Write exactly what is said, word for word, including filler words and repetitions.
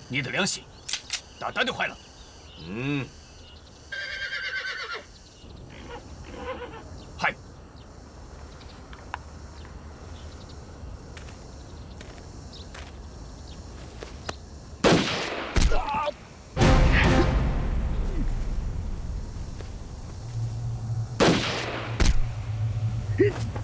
你的良心大胆的坏了。 嗯。 嗨。啊